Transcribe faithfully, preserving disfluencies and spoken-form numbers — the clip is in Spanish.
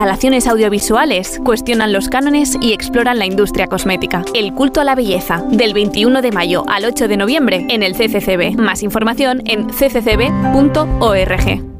Instalaciones audiovisuales cuestionan los cánones y exploran la industria cosmética. El culto a la belleza, del veintiuno de mayo al ocho de noviembre en el C C C B. Más información en c c c b punto org.